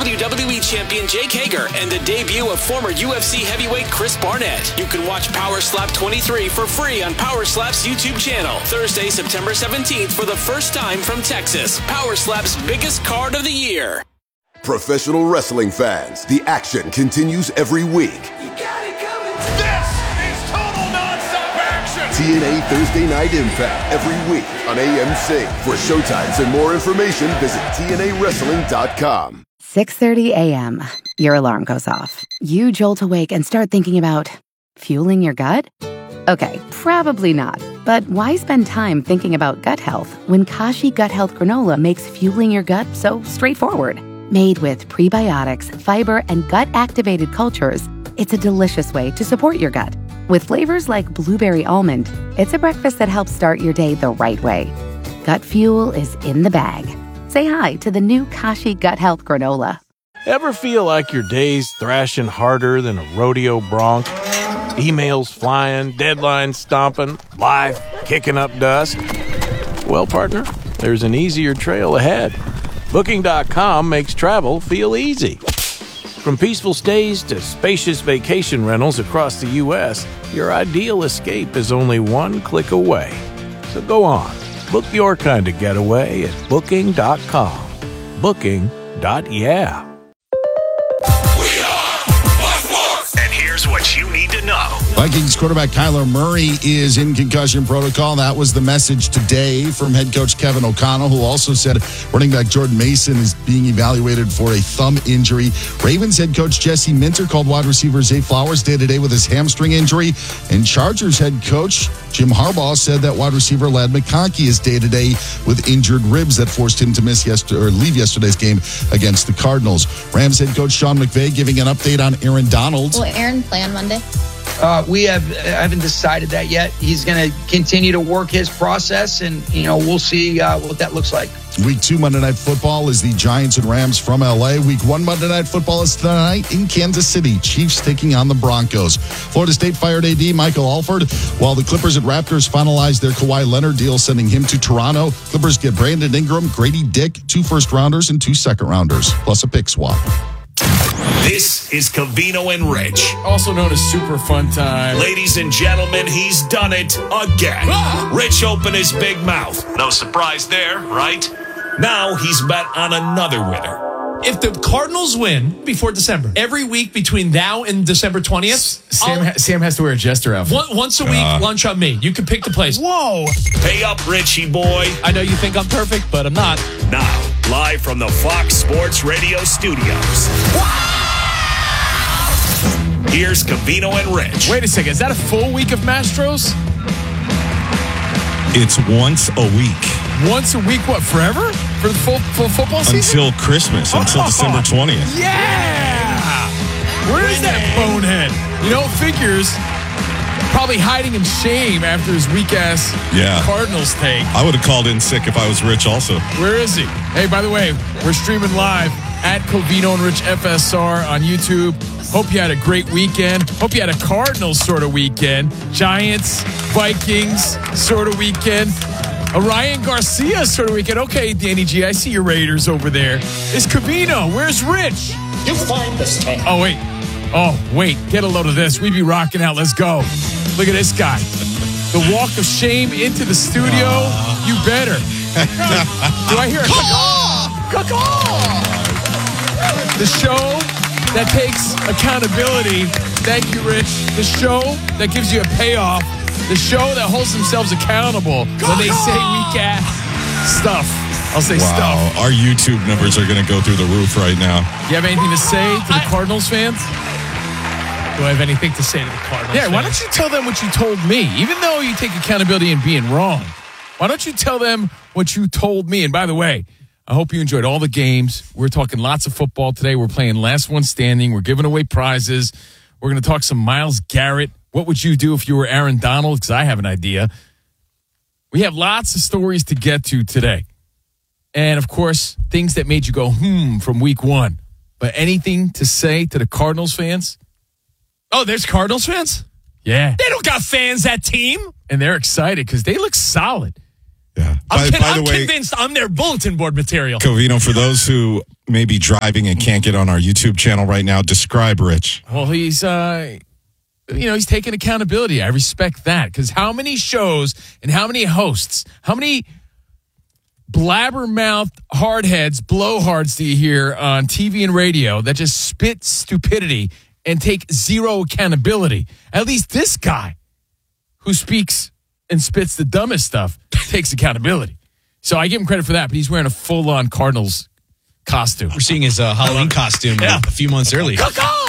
WWE Champion Jake Hager and the debut of former UFC heavyweight Chris Barnett. You can watch Power Slap 23 for free on Power Slap's YouTube channel. Thursday, September 17th for the first time from Texas. Power Slap's biggest card of the year. Professional wrestling fans, the action continues every week. You got it coming. This is total nonstop action. TNA Thursday Night Impact every week on AMC. For showtimes and more information, visit TNAWrestling.com. 6:30 a.m. Your alarm goes off. You jolt awake and start thinking about fueling your gut? Okay, probably not. But why spend time thinking about gut health when Kashi Gut Health Granola makes fueling your gut so straightforward? Made with prebiotics, fiber, and gut-activated cultures, it's a delicious way to support your gut. With flavors like blueberry almond, it's a breakfast that helps start your day the right way. Gut fuel is in the bag. Say hi to the new Kashi Gut Health Granola. Ever feel like your day's thrashing harder than a rodeo bronc? Emails flying, deadlines stomping, life kicking up dust? Well, partner, there's an easier trail ahead. Booking.com makes travel feel easy. From peaceful stays to spacious vacation rentals across the U.S., your ideal escape is only one click away. So go on, book your kind of getaway at Booking.com. Booking.yeah. And here's what you need to know. Vikings quarterback Kyler Murray is in concussion protocol. That was the message today from head coach Kevin O'Connell, who also said running back Jordan Mason is being evaluated for a thumb injury. Ravens head coach Jesse Minter called wide receiver Zay Flowers day-to-day with his hamstring injury. And Chargers head coach Jim Harbaugh said that wide receiver Ladd McConkey is day-to-day with injured ribs that forced him to leave yesterday's game against the Cardinals. Rams head coach Sean McVay giving an update on Aaron Donald. Will Aaron play on Monday? We haven't decided that yet. He's going to continue to work his process, and we'll see what that looks like. Week 2 Monday Night Football is the Giants and Rams from L.A. Week 1 Monday Night Football is tonight in Kansas City. Chiefs taking on the Broncos. Florida State fired AD Michael Alford, while the Clippers and Raptors finalized their Kawhi Leonard deal, sending him to Toronto. Clippers get Brandon Ingram, Grady Dick, 2 first-rounders and 2 second-rounders, plus a pick swap. This is Covino and Rich. Also known as Super Fun Time. Ladies and gentlemen, he's done it again. Rich opened his big mouth. No surprise there, right? Now he's bet on another winner. If the Cardinals win before December, every week between now and December 20th, Sam has to wear a Jester outfit. Once a week, lunch on me. You can pick the place. Whoa. Pay up, Richie boy. I know you think I'm perfect, but I'm not. Now, live from the Fox Sports Radio studios. Here's Covino and Rich. Wait a second. Is that a full week of Mastros? It's once a week. Once a week, what, forever? For the full football season? Until Christmas, until December 20th. Yeah! Where is that bonehead? Figures probably hiding in shame after his weak-ass Cardinals take. I would have called in sick if I was Rich also. Where is he? Hey, by the way, we're streaming live at Covino and Rich FSR on YouTube. Hope you had a great weekend. Hope you had a Cardinals sort of weekend. Giants, Vikings sort of weekend. A Ryan Garcia sort of weekend. Okay, Danny G, I see your Raiders over there. It's Covino. Where's Rich? You find the stand. Oh, wait. Get a load of this. We be rocking out. Let's go. Look at this guy. The walk of shame into the studio. You better. Do I hear a caw? The show that takes accountability. Thank you, Rich. The show that gives you a payoff. The show that holds themselves accountable when they say weak ass stuff. I'll say stuff. Our YouTube numbers are going to go through the roof right now. You have anything to say to the Cardinals fans? Do I have anything to say to the Cardinals fans? Why don't you tell them what you told me? Even though you take accountability in being wrong, why don't you tell them what you told me? And by the way, I hope you enjoyed all the games. We're talking lots of football today. We're playing last one standing. We're giving away prizes. We're going to talk some Myles Garrett. What would you do if you were Aaron Donald? Because I have an idea. We have lots of stories to get to today. And, of course, things that made you go, from week 1. But anything to say to the Cardinals fans? Oh, there's Cardinals fans? Yeah. They don't got fans, that team. And they're excited because they look solid. Yeah. By the way, convinced I'm their bulletin board material. Covino, for those who may be driving and can't get on our YouTube channel right now, describe Rich. Well, he's he's taking accountability. I respect that, because how many shows and how many hosts, how many blabbermouth hardheads, blowhards do you hear on TV and radio that just spit stupidity and take zero accountability? At least this guy, who speaks and spits the dumbest stuff, takes accountability. So I give him credit for that, but he's wearing a full-on Cardinals costume. We're seeing his Halloween costume a few months earlier.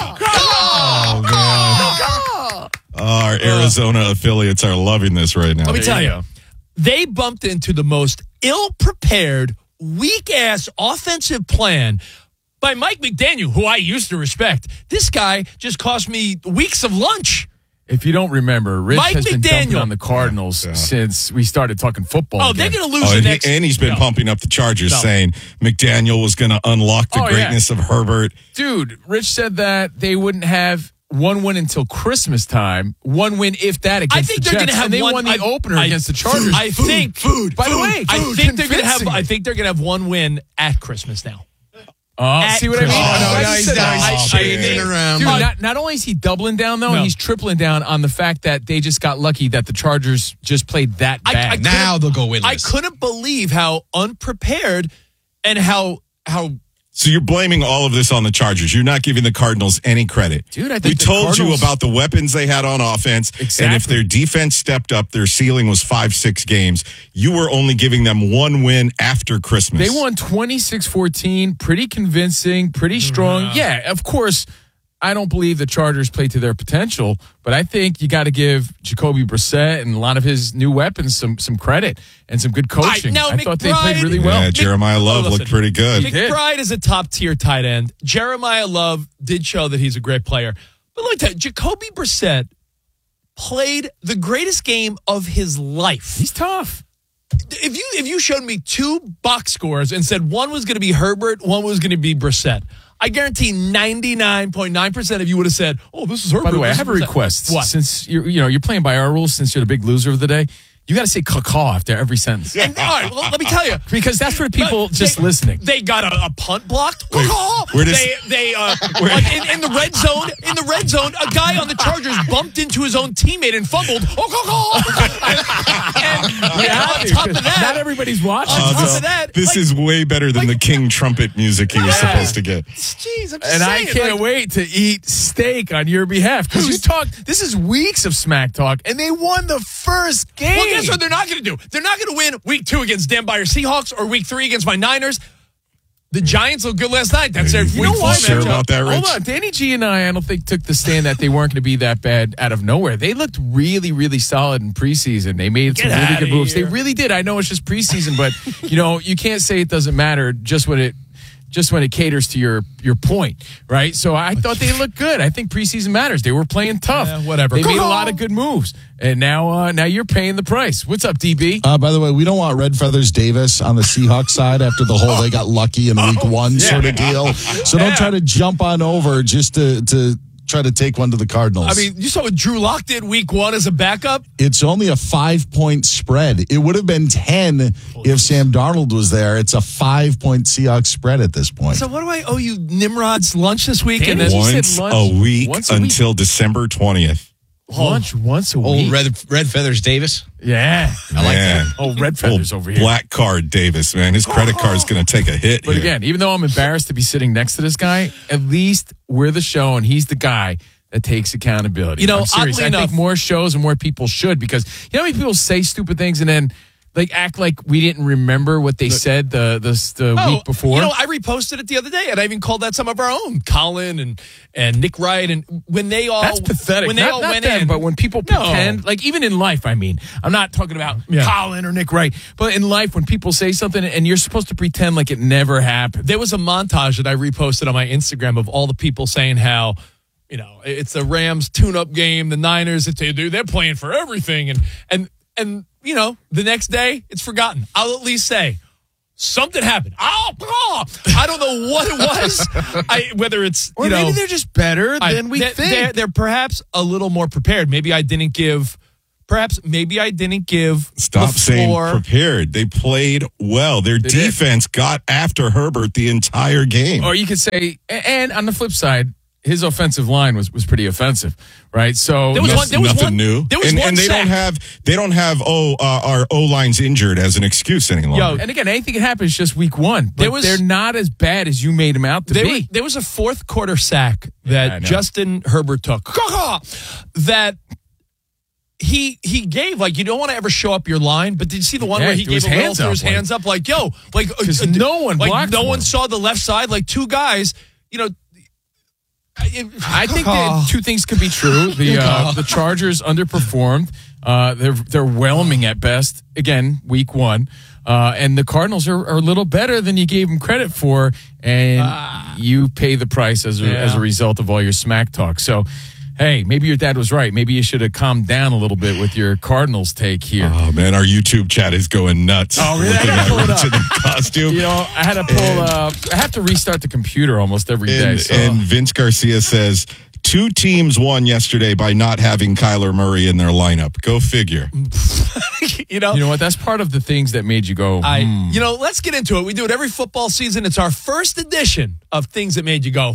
Our Arizona affiliates are loving this right now. Let me tell you, they bumped into the most ill-prepared, weak-ass offensive plan by Mike McDaniel, who I used to respect. This guy just cost me weeks of lunch. If you don't remember, Rich Mike has been dumping McDaniel on the Cardinals since we started talking football. They're again. going to lose the next. And he's been pumping up the Chargers, saying McDaniel was going to unlock the greatness of Herbert. Dude, Rich said that they wouldn't have one win until Christmas time. One win, if that, against the Jets. They're going to have they won the opener against the Chargers. I think. By the way, I think they're going to have one win at Christmas now. See what I mean? He's shading around. Dude, not only is he doubling down, though, he's tripling down on the fact that they just got lucky that the Chargers just played that bad. Now they'll go winless. I couldn't believe how unprepared and how. So you're blaming all of this on the Chargers. You're not giving the Cardinals any credit. Dude, I think we told you Cardinals... about the weapons they had on offense. Exactly. And if their defense stepped up, their ceiling was 5-6 games. You were only giving them one win after Christmas. They won 26-14, pretty convincing, pretty strong. Yeah, of course, I don't believe the Chargers played to their potential, but I think you got to give Jacoby Brissett and a lot of his new weapons some credit and some good coaching. I thought they played really well. Yeah, Jeremiah Love looked pretty good. McBride is a top-tier tight end. Jeremiah Love did show that he's a great player. But let me tell you, Jacoby Brissett played the greatest game of his life. He's tough. If you showed me two box scores and said one was going to be Herbert, one was going to be Brissett, I guarantee 99.9% of you would have said, "Oh, this is Herbert." By the way, I have a request. What? Since you're playing by our rules, since you're the big loser of the day, you got to say "caw" after every sentence. And, all right, well, let me tell you, because that's for people listening. They got a punt blocked. Where does, in the red zone. In the red zone, a guy on the Chargers bumped into his own teammate and fumbled. And on top of that, not everybody's watching. On top of that, this is way better than the King trumpet music he was supposed to get. Jeez, I'm just and saying, I can't wait to eat steak on your behalf, because you talked. This is weeks of smack talk, and they won the first game. Well, guess what they're not going to do? They're not going to win week 2 against Dan Beyer Seahawks or week 3 against my Niners. The Giants looked good last night. That's their week 4 matchup. Sure about that, Rich? Hold on. Danny G and I don't think took the stand that they weren't going to be that bad out of nowhere. They looked really, really solid in preseason. They made some really good moves. They really did. I know it's just preseason, but you can't say it doesn't matter just when it caters to your point, right? So I thought they looked good. I think preseason matters. They were playing tough. Whatever. They made a lot of good moves, and now you're paying the price. What's up, DB? By the way, we don't want Red Feathers Davis on the Seahawks side after the whole they got lucky in week 1 sort of deal. So don't try to jump on over just to try to take one to the Cardinals. I mean, you saw what Drew Lock did week 1 as a backup? It's only a 5-point spread. It would have been 10 if Sam Darnold was there. It's a 5-point Seahawks spread at this point. So what do I owe you, Nimrod's lunch this week? Danny, and then once a week until December 20th. Lunch once a Old week. Red Feathers Davis. Yeah. I like that. Oh, Red Feathers over here. Black card Davis, man. His credit card's going to take a hit. But again, even though I'm embarrassed to be sitting next to this guy, at least we're the show and he's the guy that takes accountability. I'm serious. Oddly I enough, think more shows and more people should, because you know how many people say stupid things and then act like we didn't remember what they said the week before. I reposted it the other day, and I even called that some of our own, Colin and Nick Wright, and when they all that's pathetic. When they all went in, but when people pretend, even in life, I mean, I'm not talking about Colin or Nick Wright, but in life, when people say something and you're supposed to pretend like it never happened. There was a montage that I reposted on my Instagram of all the people saying how, it's the Rams tune-up game, the Niners, they're playing for everything, and the next day, it's forgotten. I'll at least say, something happened. I don't know what it was. Whether it's, or maybe they're just better than we think. They're perhaps a little more prepared. Maybe I didn't give perhaps maybe I didn't give Stop the saying floor. prepared. They played well. Their defense got after Herbert the entire game. Or you could say, and on the flip side, his offensive line was pretty offensive, right? So there was nothing new. There was and one they sack. don't have our O-line's injured as an excuse any longer. And again, anything can happen. It's just week one. But they're not as bad as you made them out to be. There was a fourth quarter sack that Justin Herbert took that he gave, like, you don't want to ever show up your line, but did you see the one where he gave a little through his hands up, like, yo, like, because no one blocked, no one saw the left side, like two guys, you know. I think that two things could be true. The Chargers underperformed. They're whelming at best. Again, week one. And the Cardinals are a little better than you gave them credit for, and you pay the price as a result of all your smack talk. So, hey, maybe your dad was right. Maybe you should have calmed down a little bit with your Cardinals take here. Oh, man, our YouTube chat is going nuts. Oh, really? Looking at Rich in the costume. You know, I had to pull I have to restart the computer almost every day. So. And Vince Garcia says, 2 teams won yesterday by not having Kyler Murray in their lineup. Go figure. You know what? That's part of the things that made you go, You know, let's get into it. We do it every football season. It's our first edition of Things That Made You Go,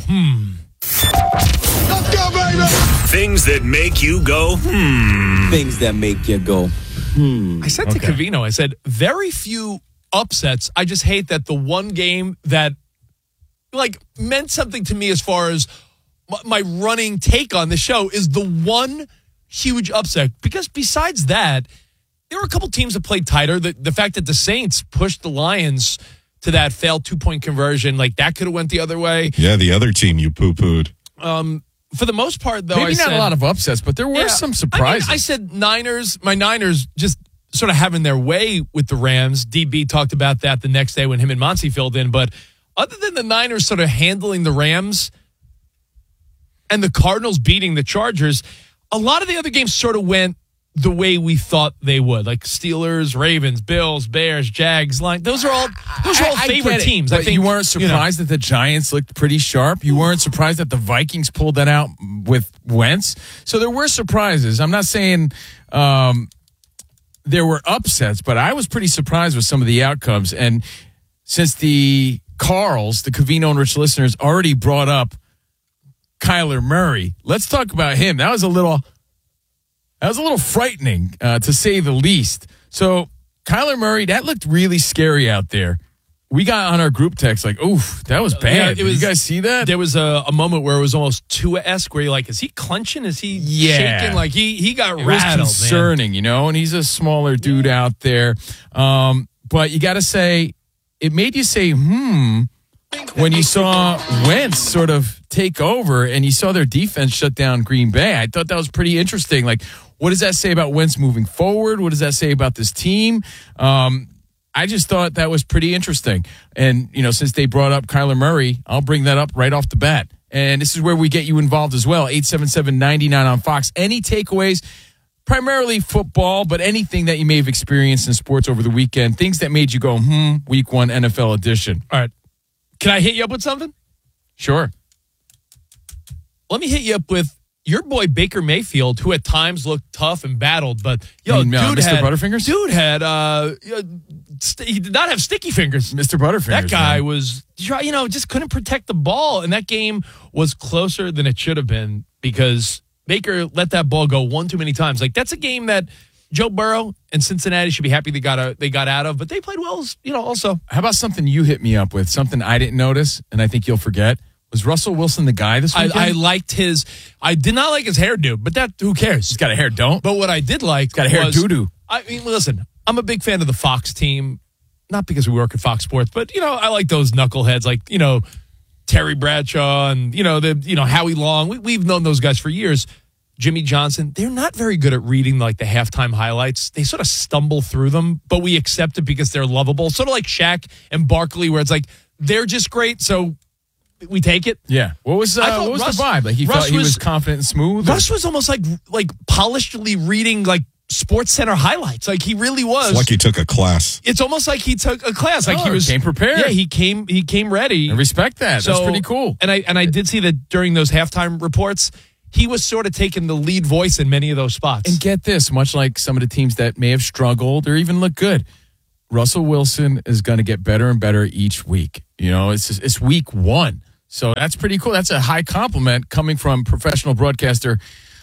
Let's go, baby! Things that make you go, Things that make you go, I said to Covino, I said, very few upsets. I just hate that the one game that, like, meant something to me as far as my running take on the show is the one huge upset. Because besides that, there were a couple teams that played tighter. The fact that the Saints pushed the Lions to that failed 2-point conversion, like, that could have went the other way. Yeah, the other team you poo-pooed. For the most part, though, maybe not a lot of upsets, but there were some surprises. I said my Niners just sort of having their way with the Rams. DB talked about that the next day when him and Monty filled in. But other than the Niners sort of handling the Rams and the Cardinals beating the Chargers, a lot of the other games sort of went the way we thought they would, like Steelers, Ravens, Bills, Bears, Jags, Lions. Those are all favorite teams. I think you weren't surprised that the Giants looked pretty sharp. You weren't surprised that the Vikings pulled that out with Wentz. So there were surprises. I'm not saying there were upsets, but I was pretty surprised with some of the outcomes. And since the Carls, the Covino and Rich listeners, already brought up Kyler Murray, let's talk about him. That was a little frightening, to say the least. So, Kyler Murray, that looked really scary out there. We got on our group text like, oof, that was bad. Did you guys see that? There was a moment where it was almost Tua-esque, where you're like, is he clenching? Is he shaking? Like, he got rattled, It was concerning, and he's a smaller dude out there. But you got to say, it made you say, when you saw Wentz sort of take over and you saw their defense shut down Green Bay. I thought that was pretty interesting. Like, what does that say about Wentz moving forward? What does that say about this team? I just thought that was pretty interesting. And, since they brought up Kyler Murray, I'll bring that up right off the bat. And this is where we get you involved as well. 877-99 on Fox. Any takeaways? Primarily football, but anything that you may have experienced in sports over the weekend. Things that made you go, week one NFL edition. All right. Can I hit you up with something? Sure. Let me hit you up with your boy Baker Mayfield, who at times looked tough and battled, but Mr. Butterfingers? Dude had he did not have sticky fingers. Mr. Butterfingers. That guy was, just couldn't protect the ball, and that game was closer than it should have been because Baker let that ball go one too many times. Like, that's a game that Joe Burrow and Cincinnati should be happy they got out of, but they played well, also. How about something you hit me up with, something I didn't notice, and I think you'll forget? Was Russell Wilson the guy this weekend? I liked I did not like his hairdo, but who cares? He's got a hair don't. But what I did like He's got a hair doo-doo. I mean, listen, I'm a big fan of the Fox team, not because we work at Fox Sports, but, I like those knuckleheads like, Terry Bradshaw and, Howie Long. We've known those guys for years. Jimmy Johnson, they're not very good at reading like the halftime highlights. They sort of stumble through them, but we accept it because they're lovable. Sort of like Shaq and Barkley, where it's like, they're just great, so we take it. Yeah. What was the vibe? Like, he felt he was confident and smooth? Russ was almost like polishedly reading like Sports Center highlights. Like, he really was. It's like he took a class. It's almost like he took a class. Like, he came prepared. Yeah, he came ready. I respect that. That's pretty cool. And I did see that during those halftime reports, he was sort of taking the lead voice in many of those spots. And get this, much like some of the teams that may have struggled or even look good, Russell Wilson is going to get better and better each week. It's week 1. So that's pretty cool. That's a high compliment coming from professional broadcaster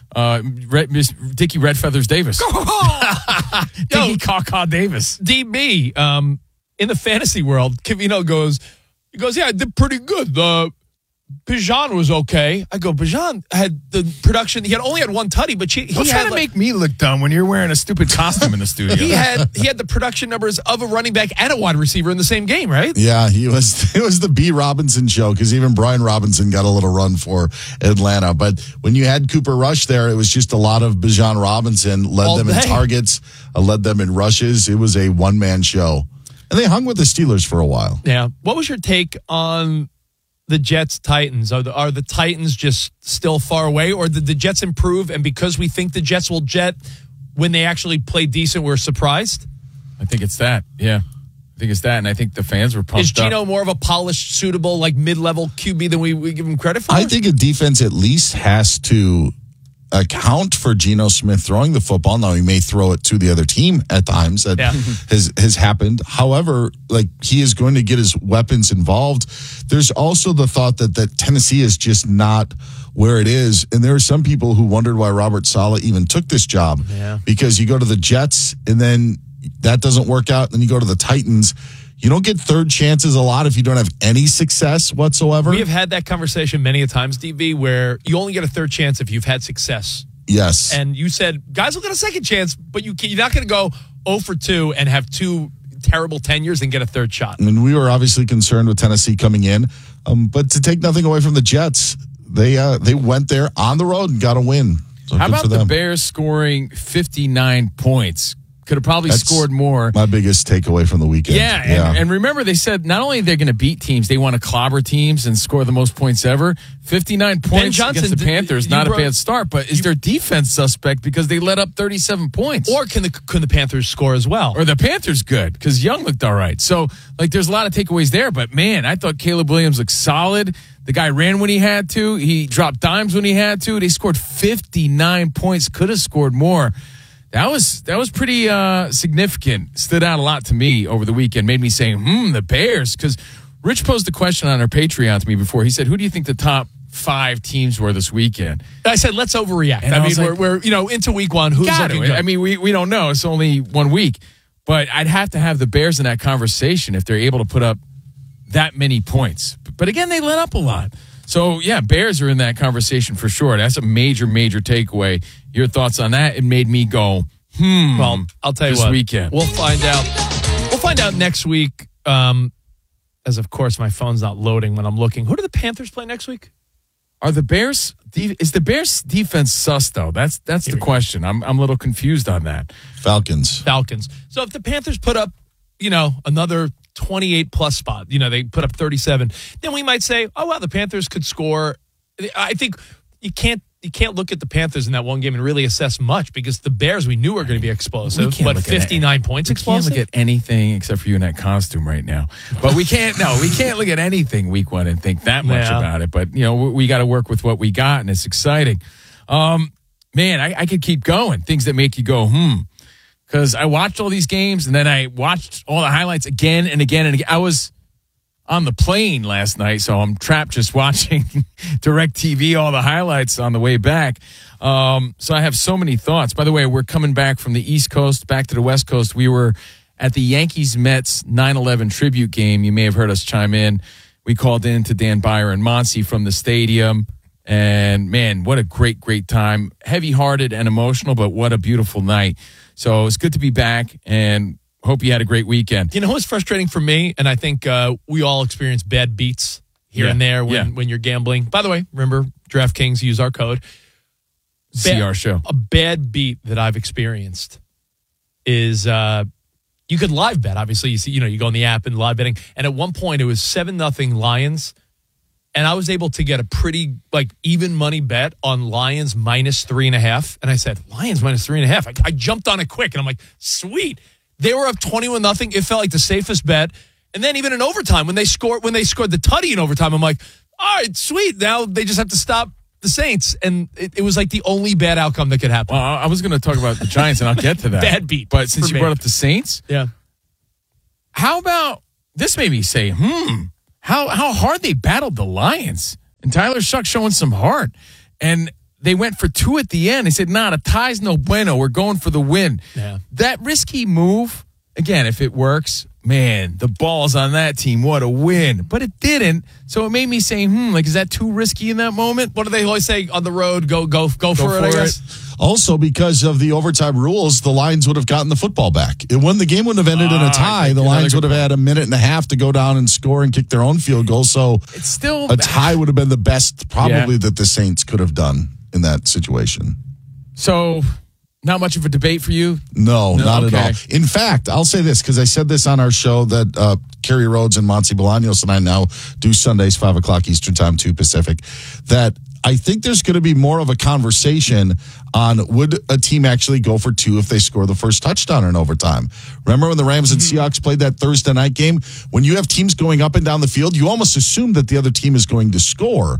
Dickie Red Feathers Davis. Dickie Caw Davis. DB, in the fantasy world, Covino goes, yeah, I did pretty good. Bijan was okay. I go, Bijan had the production. He only had one tutty, but he Don't try to make me look dumb when you're wearing a stupid costume in the studio. He had the production numbers of a running back and a wide receiver in the same game, right? Yeah, it was the B. Robinson show because even Brian Robinson got a little run for Atlanta. But when you had Cooper Rush there, it was just a lot of Bijan Robinson, led them in targets, led them in rushes. It was a one-man show. And they hung with the Steelers for a while. Yeah. What was your take on the Jets-Titans? Are the Titans just still far away, or did the Jets improve, and because we think the Jets will jet when they actually play decent, we're surprised? I think it's that, yeah. I think it's that, and I think the fans were pumped up. Is Geno more of a polished, suitable, like mid-level QB than we give him credit for? I think a defense at least has to account for Geno Smith throwing the football. Now, he may throw it to the other team at times. That has happened. However, he is going to get his weapons involved. There's also the thought that Tennessee is just not where it is. And there are some people who wondered why Robert Saleh even took this job. Yeah. Because you go to the Jets and then that doesn't work out. Then you go to the Titans. You don't get third chances a lot if you don't have any success whatsoever. We have had that conversation many a times, DB, where you only get a third chance if you've had success. Yes. And you said, guys will get a second chance, but you're not going to go 0 for 2 and have 2 terrible tenures and get a third shot. I mean, we were obviously concerned with Tennessee coming in, but to take nothing away from the Jets, they went there on the road and got a win. So how about the Bears scoring 59 points? Could have probably scored more. My biggest takeaway from the weekend. Yeah, and remember, they said not only they're going to beat teams, they want to clobber teams and score the most points ever. 59 points against the Panthers, not a bad start, but is their defense suspect because they let up 37 points? Or can the Panthers score as well? Or the Panthers good because Young looked all right. So, there's a lot of takeaways there, but man, I thought Caleb Williams looked solid. The guy ran when he had to. He dropped dimes when he had to. They scored 59 points, could have scored more. That was pretty significant. Stood out a lot to me over the weekend. Made me say, the Bears. Because Rich posed the question on our Patreon to me before. He said, who do you think the top 5 teams were this weekend? I said, let's overreact. And I mean, we're into week 1. Who's looking good? I mean, we don't know. It's only 1 week. But I'd have to have the Bears in that conversation if they're able to put up that many points. But again, they let up a lot. So, yeah, Bears are in that conversation for sure. That's a major, major takeaway. Your thoughts on that? It made me go, Well, I'll tell you this what. Weekend. We'll find out. We'll find out next week. As, of course, my phone's not loading when I'm looking. Who do the Panthers play next week? Are the Bears is the Bears defense sus though? That's the question. I'm a little confused on that. Falcons. So if the Panthers put up, another 28 plus spot, they put up 37, then we might say, oh wow, the Panthers could score. I think you can't look at the Panthers in that one game and really assess much because the Bears we knew were going to be explosive, but 59 points explosive. We can't look at anything except for you in that costume right now. But we can't look at anything week 1 and think that much about it. But we got to work with what we got, and it's exciting. Man, I could keep going. Things that make you go, because I watched all these games and then I watched all the highlights again and again and again. I was on the plane last night, so I'm trapped just watching DirecTV, all the highlights on the way back. So I have so many thoughts. By the way, we're coming back from the East Coast back to the West Coast. We were at the Yankees-Mets 9/11 tribute game. You may have heard us chime in. We called in to Dan Byer and Monty from the stadium. And, man, what a great, great time. Heavy-hearted and emotional, but what a beautiful night. So it's good to be back, and hope you had a great weekend. You know what's frustrating for me, and I think we all experience bad beats here and there when you're gambling. By the way, remember, DraftKings, use our code. See our show. A bad beat that I've experienced is you could live bet. Obviously, you go on the app and live betting. And at one point, it was 7-0 Lions. And I was able to get a pretty even money bet on Lions minus 3.5. And I said, Lions minus 3.5. I jumped on it quick. And I'm like, sweet. They were up 21-0. It felt like the safest bet. And then even in overtime, when they scored the tutty in overtime, I'm like, all right, sweet. Now they just have to stop the Saints, and it was like the only bad outcome that could happen. Well, I was going to talk about the Giants, and I'll get to that. Bad beat. But since you brought up the Saints, yeah. How about this? Made me say, how hard they battled the Lions, and Tyler Shuck showing some heart, and they went for 2 at the end. They said, "Nah, the tie's no bueno. We're going for the win." Yeah. That risky move, again, if it works, man, the balls on that team. What a win! But it didn't, so it made me say, like, is that too risky in that moment? What do they always say on the road? Go for it, I guess. Also, because of the overtime rules, the Lions would have gotten the football back. When the game wouldn't have ended in a tie, the Lions would have had a minute and a half to go down and score and kick their own field goal. So it's still a tie would have been the best probably that the Saints could have done in that situation. So not much of a debate for you? No, not at all. In fact, I'll say this because I said this on our show that Kerry Rhodes and Monty Bolaños and I now do Sundays 5 o'clock Eastern Time, 2 Pacific, that I think there's going to be more of a conversation on would a team actually go for 2 if they score the first touchdown in overtime. Remember when the Rams and Seahawks played that Thursday night game? When you have teams going up and down the field, you almost assume that the other team is going to score.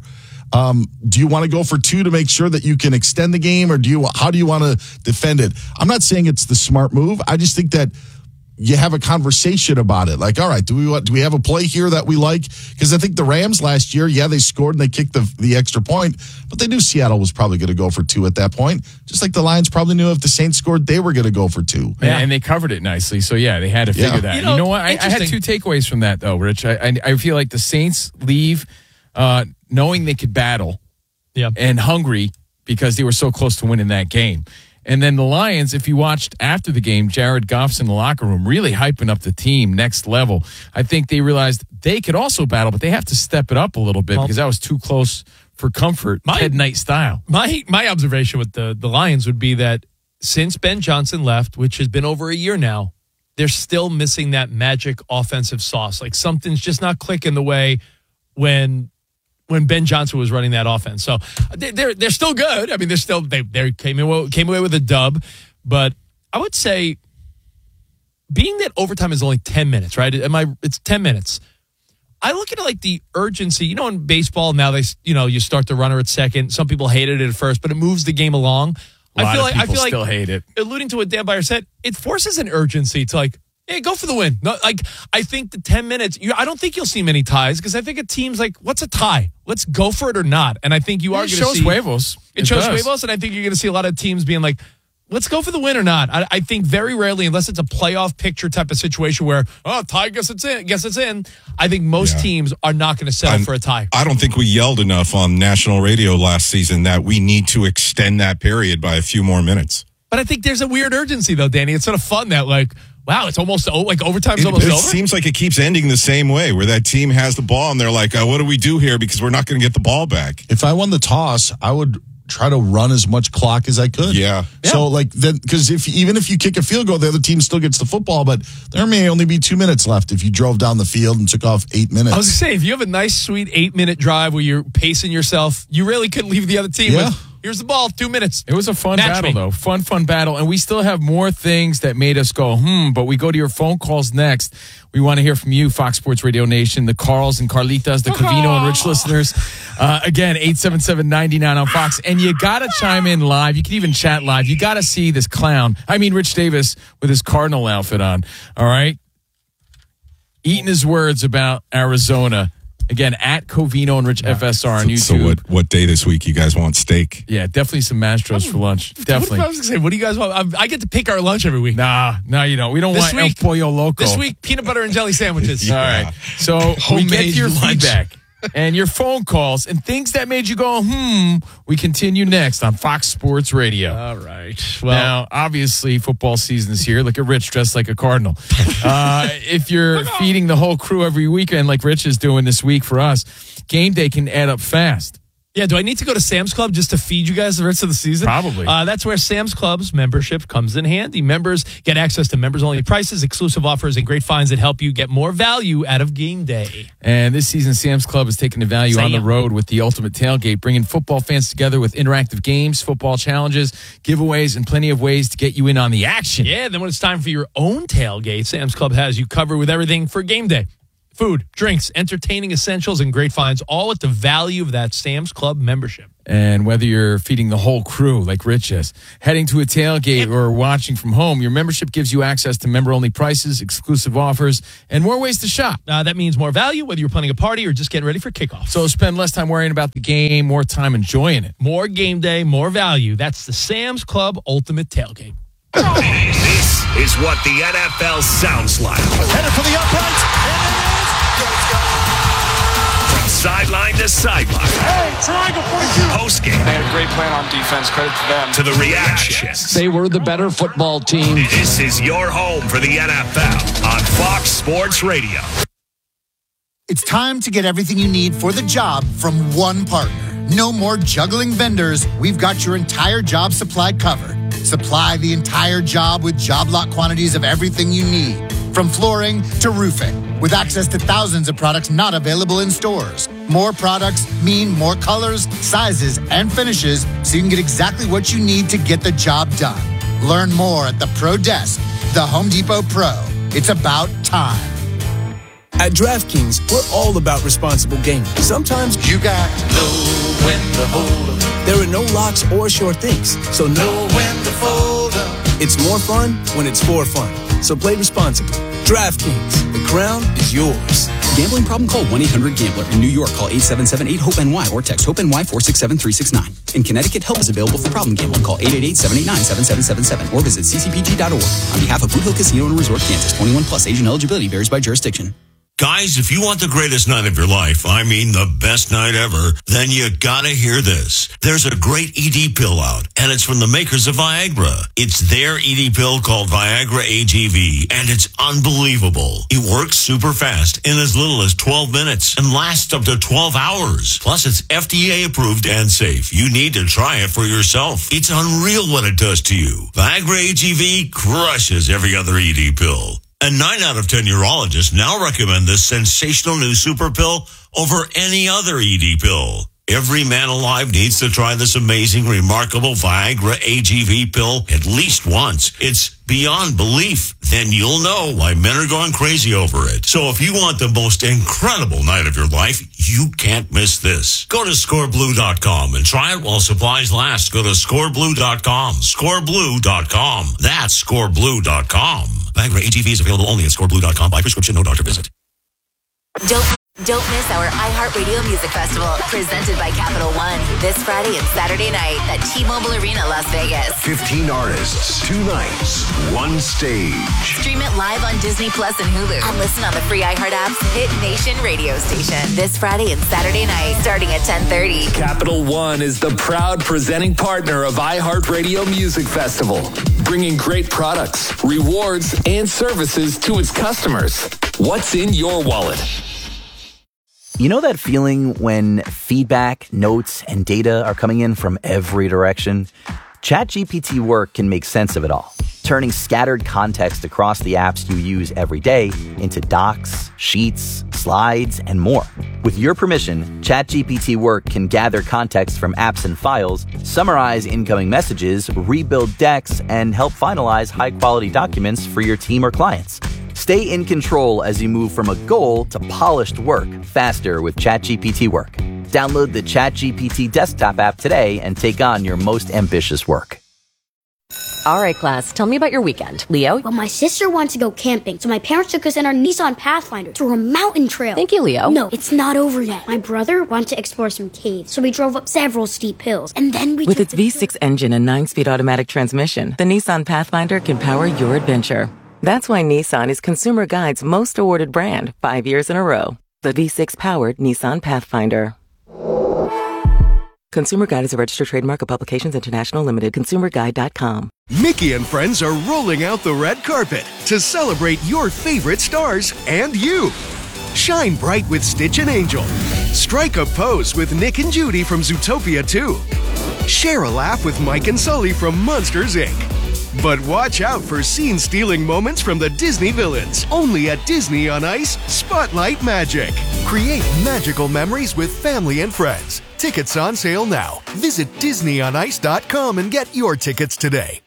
Do you want to go for 2 to make sure that you can extend the game, or how do you want to defend it? I'm not saying it's the smart move. I just think that you have a conversation about it. Like, all right, do we have a play here that we like? Because I think the Rams last year, they scored and they kicked the extra point, but they knew Seattle was probably going to go for 2 at that point. Just like the Lions probably knew if the Saints scored, they were going to go for 2. Yeah, and they covered it nicely. So, they had to figure that. You know what? I had 2 takeaways from that, though, Rich. I feel like the Saints leave knowing they could battle and hungry because they were so close to winning that game. And then the Lions, if you watched after the game, Jared Goff's in the locker room really hyping up the team next level. I think they realized they could also battle, but they have to step it up a little bit because that was too close for comfort, Ted Knight style. My observation with the Lions would be that since Ben Johnson left, which has been over a year now, they're still missing that magic offensive sauce. Like something's just not clicking the way when Ben Johnson was running that offense. So they're still good. I mean, they came away with a dub, but I would say being that overtime is only 10 minutes, right? It's 10 minutes. I look at it like the urgency. In baseball now you start the runner at second. Some people hated it at first, but it moves the game along. I feel like still hate it. Alluding to what Dan Beyer said, it forces an urgency to hey, go for the win. No, I think the 10 minutes, I don't think you'll see many ties because I think a team's like, what's a tie? Let's go for it or not. And I think you are going to see. It shows huevos. It shows huevos, and I think you're going to see a lot of teams being like, let's go for the win or not. I think very rarely, unless it's a playoff picture type of situation where, tie, guess it's in. I think most teams are not going to settle for a tie. I don't think we yelled enough on national radio last season that we need to extend that period by a few more minutes. But I think there's a weird urgency, though, Danny. It's sort of fun that, wow, it's almost overtime's almost over. It seems like it keeps ending the same way, where that team has the ball and they're like, what do we do here? Because we're not going to get the ball back. If I won the toss, I would try to run as much clock as I could. Yeah. So because even if you kick a field goal, the other team still gets the football, but there may only be 2 minutes left if you drove down the field and took off 8 minutes. I was going to say, if you have a nice, sweet 8-minute drive where you're pacing yourself, you really could leave the other team with, here's the ball, 2 minutes. It was a fun battle, though. Fun battle. And we still have more things that made us go, but we go to your phone calls next. We want to hear from you, Fox Sports Radio Nation, the Carls and Carlitas, the Covino and Rich listeners. Again, 877-99 on Fox. And you got to chime in live. You can even chat live. You got to see this clown. Rich Davis with his Cardinal outfit on. All right? Eating his words about Arizona. Again, at Covino and Rich FSR on YouTube. So what day this week you guys want steak? Yeah, definitely some Mastros for lunch. Definitely. I was going to say, what do you guys want? I get to pick our lunch every week. Nah, you don't. We don't want El Pollo Loco. This week, peanut butter and jelly sandwiches. All right. So we get your feedback and your phone calls and things that made you go, we continue next on Fox Sports Radio. All right. Well, now, obviously, football season's here. Look at Rich dressed like a Cardinal. If you're feeding the whole crew every weekend like Rich is doing this week for us, game day can add up fast. Yeah, do I need to go to Sam's Club just to feed you guys the rest of the season? Probably. That's where Sam's Club's membership comes in handy. Members get access to members-only prices, exclusive offers, and great finds that help you get more value out of game day. And this season, Sam's Club is taking the value on the road with the ultimate tailgate, bringing football fans together with interactive games, football challenges, giveaways, and plenty of ways to get you in on the action. Yeah, then when it's time for your own tailgate, Sam's Club has you covered with everything for game day. Food, drinks, entertaining essentials, and great finds, all at the value of that Sam's Club membership. And whether you're feeding the whole crew like Rich is, heading to a tailgate, or watching from home, your membership gives you access to member-only prices, exclusive offers, and more ways to shop. That means more value, whether you're planning a party or just getting ready for kickoff. So spend less time worrying about the game, more time enjoying it. More game day, more value. That's the Sam's Club Ultimate Tailgate. This is what the NFL sounds like. Headed for the uprights. From sideline to sideline. Hey, triangle 42. Postgame. They had a great plan on defense. Credit to them. To the reactions. They were the better football team. This is your home for the NFL on Fox Sports Radio. It's time to get everything you need for the job from one partner. No more juggling vendors. We've got your entire job supply covered. Supply the entire job with job lot quantities of everything you need, from flooring to roofing, with access to thousands of products not available in stores. More products mean more colors, sizes, and finishes, so you can get exactly what you need to get the job done. Learn more at the Pro Desk, the Home Depot Pro. It's about time. At DraftKings, we're all about responsible gaming. Sometimes you got to know when to hold 'em. There are no locks or sure things, so know when to fold 'em. It's more fun when it's for fun, so play responsibly. DraftKings, the crown is yours. Gambling problem? Call 1-800-GAMBLER. In New York, call 877-8-HOPE-NY or text HOPE-NY 467-369. In Connecticut, help is available for problem gambling. Call 888-789-7777 or visit ccpg.org. On behalf of Boot Hill Casino and Resort, Kansas, 21 plus, age and eligibility varies by jurisdiction. Guys, if you want the greatest night of your life, I mean the best night ever, then you gotta hear this. There's a great ED pill out, and it's from the makers of Viagra. It's their ED pill called Viagra AGV, and it's unbelievable. It works super fast in as little as 12 minutes and lasts up to 12 hours. Plus, it's FDA approved and safe. You need to try it for yourself. It's unreal what it does to you. Viagra AGV crushes every other ED pill. And 9 out of 10 urologists now recommend this sensational new super pill over any other ED pill. Every man alive needs to try this amazing, remarkable Viagra AGV pill at least once. It's beyond belief. Then you'll know why men are going crazy over it. So if you want the most incredible night of your life, you can't miss this. Go to scoreblue.com and try it while supplies last. Go to scoreblue.com. Scoreblue.com. That's scoreblue.com. Viagra AGV is available only at scoreblue.com by prescription, no doctor visit. Don't miss our iHeartRadio Music Festival, presented by Capital One, this Friday and Saturday night at T-Mobile Arena, Las Vegas. 15 artists, 2 nights, 1 stage. Stream it live on Disney Plus and Hulu, and listen on the free iHeart app's Hit Nation radio station this Friday and Saturday night, starting at 10:30. Capital One is the proud presenting partner of iHeartRadio Music Festival, bringing great products, rewards, and services to its customers. What's in your wallet? You know that feeling when feedback, notes, and data are coming in from every direction? ChatGPT Work can make sense of it all, turning scattered context across the apps you use every day into docs, sheets, slides, and more. With your permission, ChatGPT Work can gather context from apps and files, summarize incoming messages, rebuild decks, and help finalize high-quality documents for your team or clients. Stay in control as you move from a goal to polished work faster with ChatGPT Work. Download the ChatGPT desktop app today and take on your most ambitious work. All right, class, tell me about your weekend. Leo? Well, my sister wanted to go camping, so my parents took us in our Nissan Pathfinder through a mountain trail. Thank you, Leo. No, it's not over yet. My brother wanted to explore some caves, so we drove up several steep hills, and then we With its V6 engine and 9-speed automatic transmission, the Nissan Pathfinder can power your adventure. That's why Nissan is Consumer Guide's most awarded brand 5 years in a row. The V6-powered Nissan Pathfinder. Consumer Guide is a registered trademark of Publications International Limited. ConsumerGuide.com. Mickey and friends are rolling out the red carpet to celebrate your favorite stars and you. Shine bright with Stitch and Angel. Strike a pose with Nick and Judy from Zootopia 2. Share a laugh with Mike and Sully from Monsters, Inc. But watch out for scene-stealing moments from the Disney villains. Only at Disney on Ice, Spotlight Magic. Create magical memories with family and friends. Tickets on sale now. Visit DisneyOnIce.com and get your tickets today.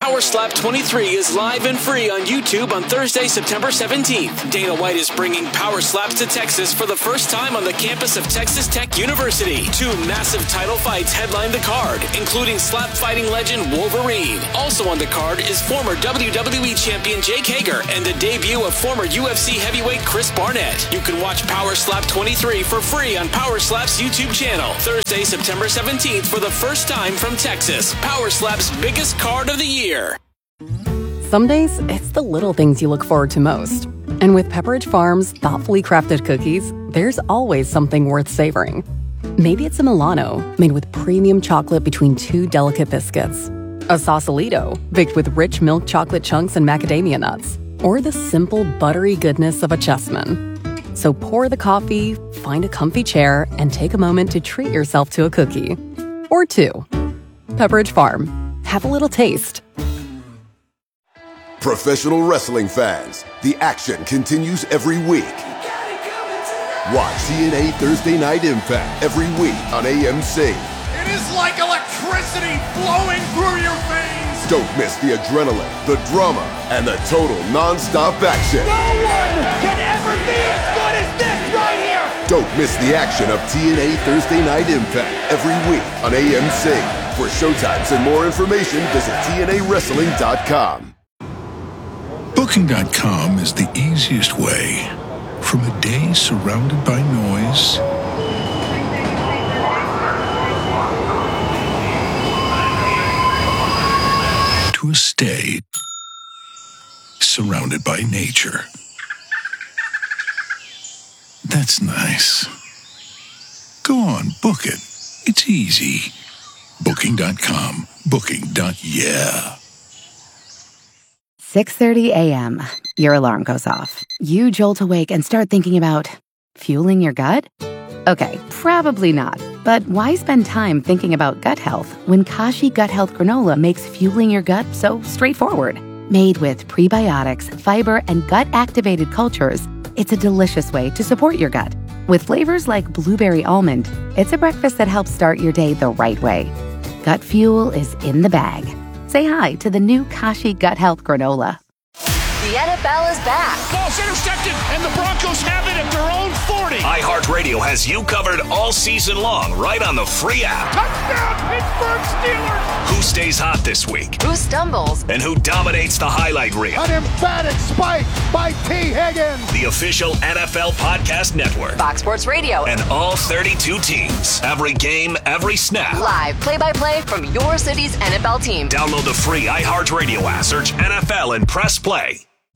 Power Slap 23 is live and free on YouTube on Thursday, September 17th. Dana White is bringing Power Slaps to Texas for the first time on the campus of Texas Tech University. 2 massive title fights headline the card, including slap fighting legend Wolverine. Also on the card is former WWE champion Jake Hager and the debut of former UFC heavyweight Chris Barnett. You can watch Power Slap 23 for free on Power Slap's YouTube channel. Thursday, September 17th for the first time from Texas. Power Slap's biggest card of the year. Some days, it's the little things you look forward to most. And with Pepperidge Farm's thoughtfully crafted cookies, there's always something worth savoring. Maybe it's a Milano, made with premium chocolate between 2 delicate biscuits. A Sausalito, baked with rich milk chocolate chunks and macadamia nuts. Or the simple, buttery goodness of a Chessman. So pour the coffee, find a comfy chair, and take a moment to treat yourself to a cookie. Or 2. Pepperidge Farm. Have a little taste. Professional wrestling fans, the action continues every week. Watch TNA Thursday Night Impact every week on AMC. It is like electricity flowing through your veins. Don't miss the adrenaline, the drama, and the total non-stop action. No one can ever be as good as this right here. Don't miss the action of TNA Thursday Night Impact every week on AMC. For showtimes and more information, visit TNAWrestling.com. Booking.com is the easiest way from a day surrounded by noise to a stay surrounded by nature. That's nice. Go on, book it. It's easy. Booking.com. Booking.yeah. 6:30 a.m. Your alarm goes off. You jolt awake and start thinking about fueling your gut? Okay, probably not. But why spend time thinking about gut health when Kashi Gut Health Granola makes fueling your gut so straightforward? Made with prebiotics, fiber, and gut-activated cultures, it's a delicious way to support your gut. With flavors like blueberry almond, it's a breakfast that helps start your day the right way. Gut fuel is in the bag. Say hi to the new Kashi Gut Health Granola. The NFL is back. Ball's intercepted, and the Broncos have it at their own 40. iHeartRadio has you covered all season long, right on the free app. Touchdown, Pittsburgh Steelers. Who stays hot this week? Who stumbles? And who dominates the highlight reel? An emphatic spike by T. Higgins. The official NFL podcast network. Fox Sports Radio. And all 32 teams. Every game, every snap. Live play-by-play from your city's NFL team. Download the free iHeartRadio app. Search NFL and press play.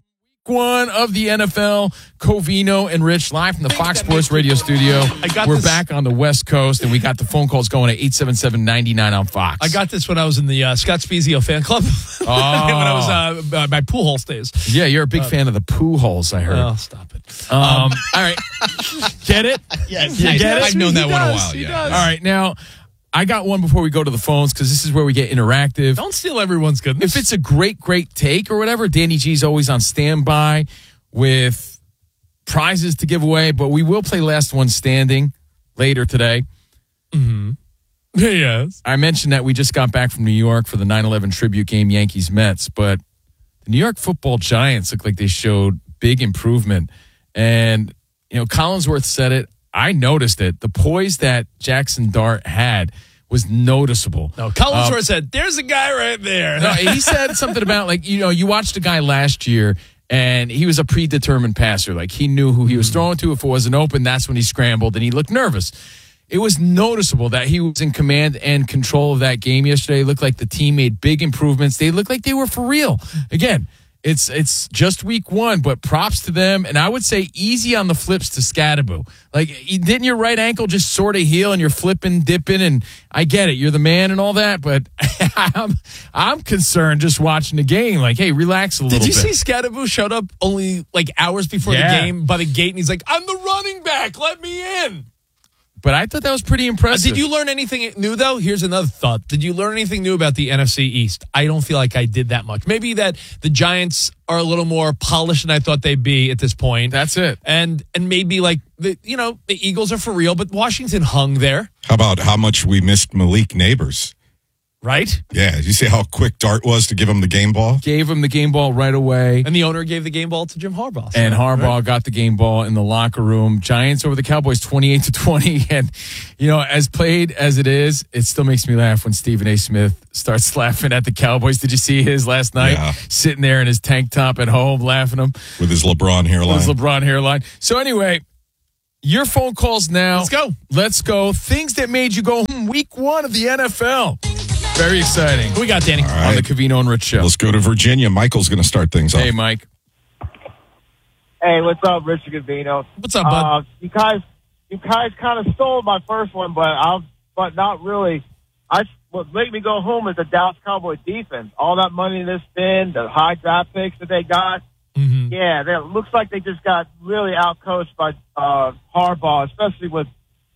One of the NFL, Covino and Rich, live from the Fox Sports Radio studio. We're back on the West Coast, and we got the phone calls going at 877-99 on Fox. I got this when I was in the Scott Spezio fan club. Oh. When I was my pool hole days. Yeah, you're a big fan of the poo holes, I heard. Oh, stop it. All right. Get it? Yes. You get it? I've known that one a while, yeah. All right, now, I got one before we go to the phones because this is where we get interactive. Don't steal everyone's goodness. If it's a great take or whatever, Danny G's always on standby with prizes to give away, but we will play Last One Standing later today. Mm-hmm. Yes. I mentioned that we just got back from New York for the 9/11 tribute game, Yankees-Mets, but the New York Football Giants look like they showed big improvement. And, Collinsworth said it. I noticed it. The poise that Jackson Dart had was noticeable. No, Collinsworth said, there's a guy right there. No, he said something about, you watched a guy last year, and he was a predetermined passer. Like, he knew who he was throwing to. If it wasn't open, that's when he scrambled, and he looked nervous. It was noticeable that he was in command and control of that game yesterday. It looked like the team made big improvements. They looked like they were for real. Again, it's just week one, but props to them. And I would say easy on the flips to Scadaboo. Like, didn't your right ankle just sort of heal and you're flipping, dipping? And I get it. You're the man and all that, but I'm concerned just watching the game. Like, hey, relax a little bit. Did you see Scadaboo showed up only hours before the game by the gate and he's like, I'm the running back. Let me in. But I thought that was pretty impressive. Did you learn anything new, though? Here's another thought. Did you learn anything new about the NFC East? I don't feel like I did that much. Maybe that the Giants are a little more polished than I thought they'd be at this point. That's it. And maybe the Eagles are for real, but Washington hung there. How about how much we missed Malik Neighbors? Right? Yeah. You see how quick Dart was to give him the game ball? Gave him the game ball right away. And the owner gave the game ball to Jim Harbaugh. And Harbaugh got the game ball in the locker room. Giants over the Cowboys 28-20. And, as played as it is, it still makes me laugh when Stephen A. Smith starts laughing at the Cowboys. Did you see his last night? Yeah. Sitting there in his tank top at home, laughing him. With his LeBron hairline. So anyway, your phone calls now. Let's go. Things that made you go, week 1 of the NFL. Very exciting. Who we got, Danny? Right. On the Covino and Rich Show. Let's go to Virginia. Michael's going to start things off. Hey, Mike. Hey, what's up, Richard Covino? What's up, bud? You guys kind of stole my first one, but not really. What made me go home is the Dallas Cowboy defense. All that money they spend, the high draft picks that they got. Mm-hmm. Yeah, it looks like they just got really outcoached by Harbaugh, especially with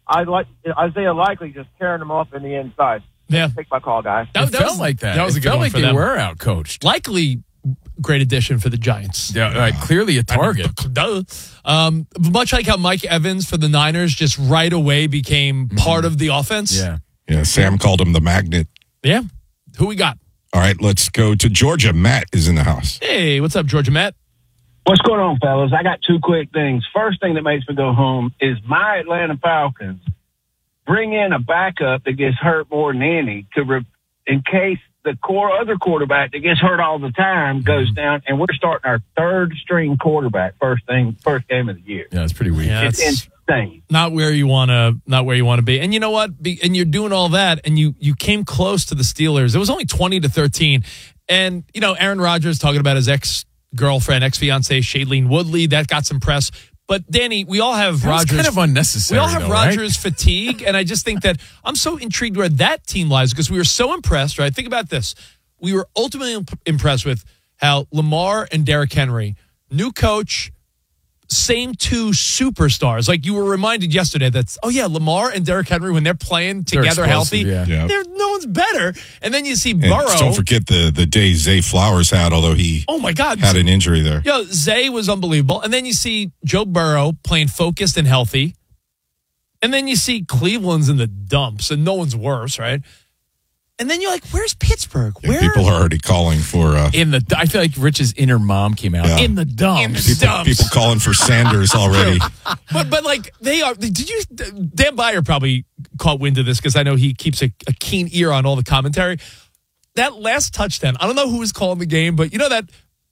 Isaiah Likely just tearing them up in the inside. Yeah. Take my call, guys. It felt like that. That was a good one like for they them. were outcoached. Likely great addition for the Giants. Yeah, right, clearly a target. Duh. Much like how Mike Evans for the Niners just right away became part of the offense. Yeah, Sam called him the magnet. Yeah. Who we got? All right, let's go to Georgia. Matt is in the house. Hey, what's up, Georgia Matt? What's going on, fellas? I got 2 quick things. First thing that makes me go home is my Atlanta Falcons bring in a backup that gets hurt more than any in case the other quarterback that gets hurt all the time goes down, and we're starting our 3rd string quarterback first game of the year. Yeah, it's pretty weak. Yeah, it's insane. Not where you want to be. And you know what? And you're doing all that, and you came close to the Steelers. It was only 20-13, and Aaron Rodgers talking about his ex-girlfriend, ex-fiancée Shailene Woodley, that got some press. But Danny, we all have Rodgers. Kind of unnecessary. We all have Rodgers fatigue, and I just think that I'm so intrigued where that team lies because we were so impressed. Right? Think about this: we were ultimately impressed with how Lamar and Derrick Henry, new coach, same 2 superstars. Like you were reminded yesterday that Lamar and Derrick Henry when they're playing together healthy, no one's better. And then you see Burrow. Don't forget the day Zay Flowers had, although he had an injury there. Zay was unbelievable. And then you see Joe Burrow playing focused and healthy. And then you see Cleveland's in the dumps and no one's worse, right? And then you're like, where's Pittsburgh? Yeah, people are already calling for I feel like Rich's inner mom came out. Yeah. In the dumps. People calling for Sanders already. But like they are. Dan Byer probably caught wind of this because I know he keeps a keen ear on all the commentary. That last touchdown, I don't know who was calling the game, but that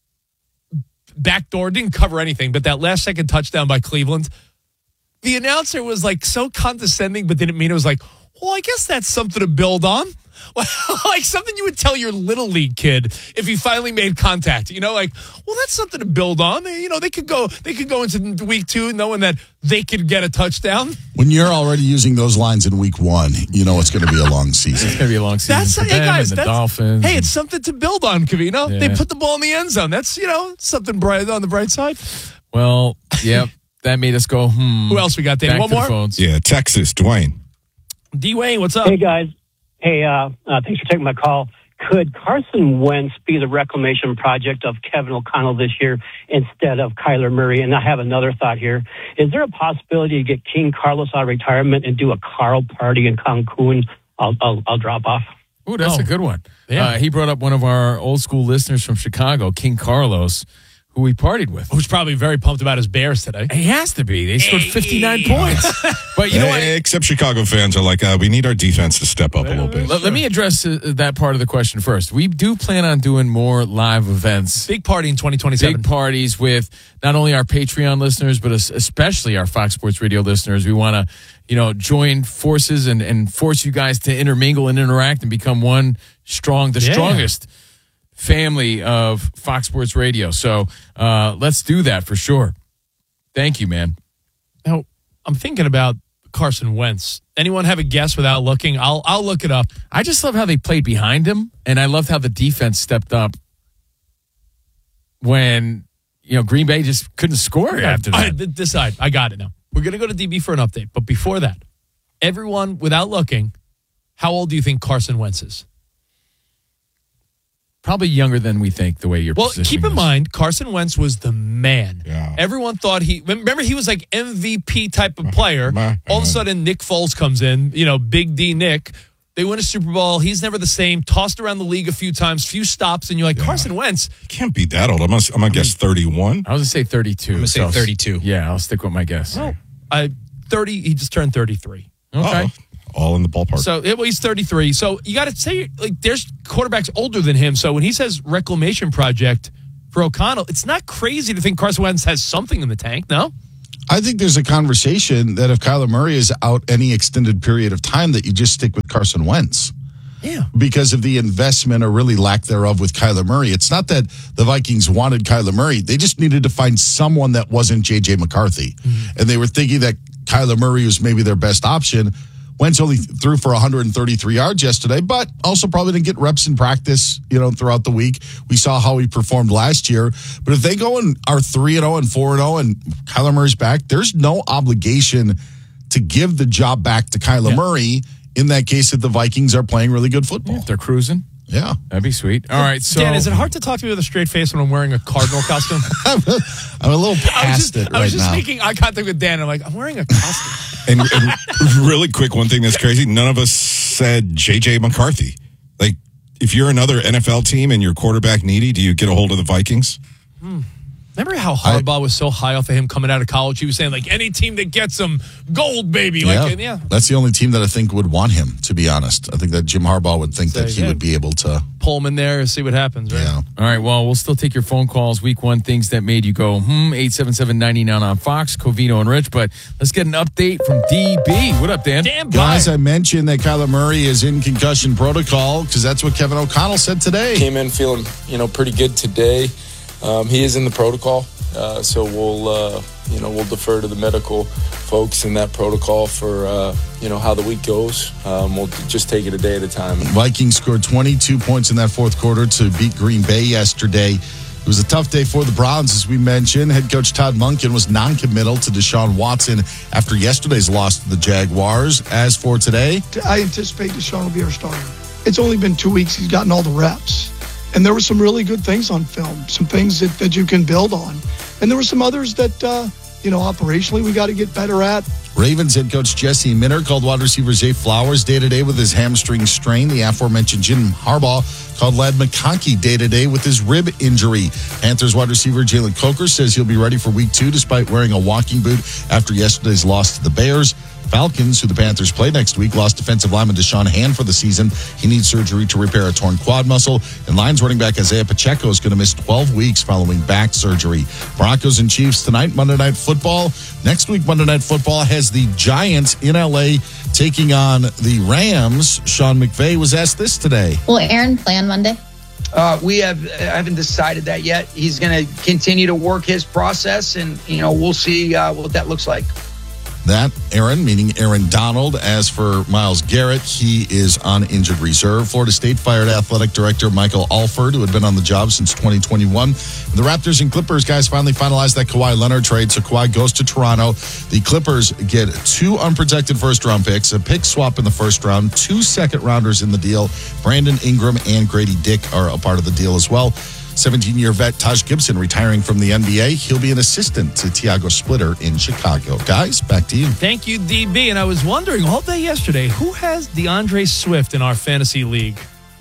backdoor didn't cover anything. But that last second touchdown by Cleveland, the announcer was like so condescending, but didn't mean it. Was like, well, I guess that's something to build on. Like something you would tell your little league kid if he finally made contact. Like, well, that's something to build on. They could go into week 2 knowing that they could get a touchdown. When you're already using those lines in week 1, it's going to be a long season. It's going to be a long season for them and the Dolphins. Hey, it's something to build on, Covino. Yeah. They put the ball in the end zone. That's, something bright on the bright side. Well, yep. That made us go, Who else we got, Danny? One more? Phones. Yeah, Texas, Dwayne. D-Wayne, what's up? Hey, guys. Hey, thanks for taking my call. Could Carson Wentz be the reclamation project of Kevin O'Connell this year instead of Kyler Murray? And I have another thought here. Is there a possibility to get King Carlos out of retirement and do a Carl party in Cancun? I'll drop off. Ooh, that's a good one. Yeah. He brought up one of our old school listeners from Chicago, King Carlos, who we partied with. Who's probably very pumped about his Bears today. He has to be. They scored 59 points. But you know what? Except Chicago fans are like, we need our defense to step up a little bit. Let me address that part of the question first. We do plan on doing more live events. Big party in 2027. Big parties with not only our Patreon listeners, but especially our Fox Sports Radio listeners. We want to, join forces and force you guys to intermingle and interact and become strongest family of Fox Sports Radio. So let's do that for sure. Thank you, man. Now, I'm thinking about Carson Wentz. Anyone have a guess without looking? I'll look it up. I just love how they played behind him, and I loved how the defense stepped up when Green Bay just couldn't score after that. Decide. I got it now. We're going to go to DB for an update, but before that, everyone, without looking, how old do you think Carson Wentz is? Probably younger than we think, the way you're positioning keep in this. mind, Carson Wentz was the man. Yeah. Everyone thought remember he was like MVP type of player. All of a sudden, Nick Foles comes in, Big D Nick, They win a Super Bowl. He's never the same. Tossed around the league a few times, few stops, and you're like, Carson Wentz. Can't be that old. I'm going to guess 31. I was going to say 32. I'm going to say 32. Yeah, I'll stick with my guess. No, 30. He just turned 33. Okay. All in the ballpark. So he's 33. So you got to say, like, there's quarterbacks older than him. So when he says reclamation project for O'Connell, it's not crazy to think Carson Wentz has something in the tank, no? I think there's a conversation that if Kyler Murray is out any extended period of time, that you just stick with Carson Wentz. Yeah. Because of the investment or really lack thereof with Kyler Murray. It's not that the Vikings wanted Kyler Murray. They just needed to find someone that wasn't J.J. McCarthy. Mm-hmm. And they were thinking that Kyler Murray was maybe their best option. Wentz only threw for 133 yards yesterday, but also probably didn't get reps in practice, throughout the week. We saw how he performed last year. But if they go and are 3-0 and 4-0 and Kyler Murray's back, there's no obligation to give the job back to Kyler Murray in that case if the Vikings are playing really good football. If they're cruising. Yeah. That'd be sweet. All right, so... Dan, is it hard to talk to me with a straight face when I'm wearing a Cardinal costume? I'm a little past it right now. I was just making eye contact with Dan. I'm like, I'm wearing a costume. And really quick, one thing that's crazy, none of us said J.J. McCarthy. Like, if you're another NFL team and you're quarterback needy, do you get a hold of the Vikings? Remember how Harbaugh was so high off of him coming out of college? He was saying, like, any team that gets him, gold, baby. That's the only team that I think would want him, to be honest. I think that Jim Harbaugh would think that he would be able to... pull him in there and see what happens, right? Yeah. All right, well, we'll still take your phone calls. Week 1, things that made you go, 877-99 on Fox, Covino and Rich. But let's get an update from DB. What up, Dan? Guys, I mentioned that Kyler Murray is in concussion protocol because that's what Kevin O'Connell said today. Came in feeling, pretty good today. He is in the protocol, so we'll defer to the medical folks in that protocol for how the week goes. We'll just take it a day at a time. Vikings scored 22 points in that fourth quarter to beat Green Bay yesterday. It was a tough day for the Browns, as we mentioned. Head coach Todd Monken was non-committal to Deshaun Watson after yesterday's loss to the Jaguars. As for today, I anticipate Deshaun will be our starter. It's only been 2 weeks. He's gotten all the reps. And there were some really good things on film, some things that you can build on. And there were some others that, operationally we got to get better at. Ravens head coach Jesse Minter called wide receiver Zay Flowers day-to-day with his hamstring strain. The aforementioned Jim Harbaugh called Ladd McConkey day-to-day with his rib injury. Panthers wide receiver Jalen Coker says he'll be ready for week 2 despite wearing a walking boot after yesterday's loss to the Bears. Falcons, who the Panthers play next week, lost defensive lineman Deshaun Hand for the season. He needs surgery to repair a torn quad muscle. And Lions running back Isaiah Pacheco is going to miss 12 weeks following back surgery. Broncos and Chiefs tonight, Monday Night Football. Next week, Monday Night Football has the Giants in L.A. taking on the Rams. Sean McVay was asked this today. Will Aaron play on Monday? I haven't decided that yet. He's going to continue to work his process, and, we'll see what that looks like. That, Aaron, meaning Aaron Donald. As for Myles Garrett, he is on injured reserve. Florida State fired athletic director Michael Alford, who had been on the job since 2021. The Raptors and Clippers, guys, finally finalized that Kawhi Leonard trade, so Kawhi goes to Toronto. The Clippers get 2 unprotected first-round picks, a pick swap in the first round, 2 second-rounders in the deal. Brandon Ingram and Grady Dick are a part of the deal as well. 17-year vet Taj Gibson retiring from the NBA. He'll be an assistant to Tiago Splitter in Chicago. Guys, back to you. Thank you, DB. And I was wondering all day yesterday, who has DeAndre Swift in our fantasy league?